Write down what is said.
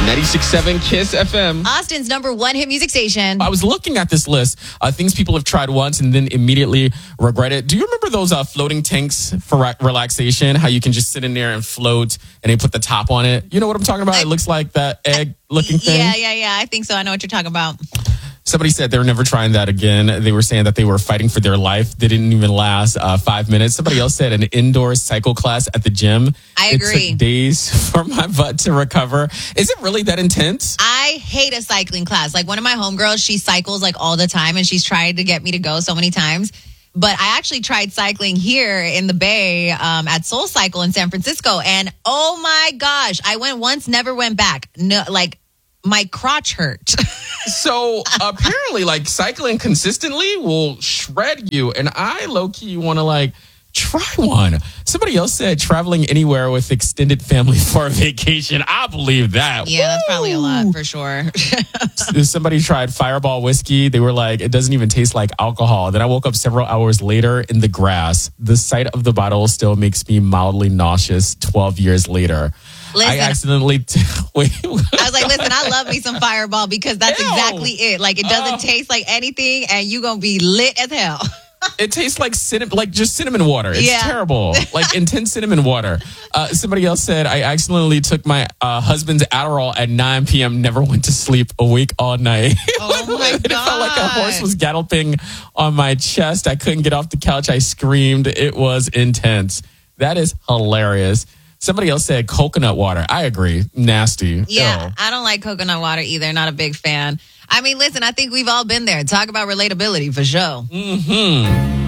96.7 Kiss FM. Austin's #1 hit music station. I was looking at this list, things people have tried once and then immediately regret it. Do you remember those floating tanks for relaxation? How you can just sit in there and float and they put the top on it? You know what I'm talking about? It looks like that egg-looking thing. Yeah. I think so. I know what you're talking about. Somebody said they were never trying that again. They were saying that they were fighting for their life. They didn't even last 5 minutes. Somebody else said an indoor cycle class at the gym. I agree. It took days for my butt to recover. Is it really that intense? I hate a cycling class. Like one of my homegirls, she cycles like all the time and she's tried to get me to go so many times. But I actually tried cycling here in the Bay at Soul Cycle in San Francisco. And oh my gosh, I went once, never went back. No, like my crotch hurt. So apparently, like cycling consistently will shred you. And I low-key want to try one. Somebody else said traveling anywhere with extended family for a vacation. I believe that. Yeah, that's probably a lot for sure. Somebody tried Fireball whiskey. They were like, it doesn't even taste like alcohol. Then I woke up several hours later in the grass. The sight of the bottle still makes me mildly nauseous 12 years later. Listen, I accidentally... Wait. I was like, listen, I love me some Fireball because that's exactly it. Like, it doesn't taste like anything and you going to be lit as hell. It tastes like just cinnamon water. It's terrible. Like intense cinnamon water. Somebody else said, I accidentally took my husband's Adderall at 9 p.m. Never went to sleep, awake all night. Oh my God. It felt like a horse was galloping on my chest. I couldn't get off the couch. I screamed. It was intense. That is hilarious. Somebody else said coconut water. I agree. Nasty. Yeah, Ew. I don't like coconut water either. Not a big fan. I mean, listen, I think we've all been there. Talk about relatability for sure. Mm-hmm.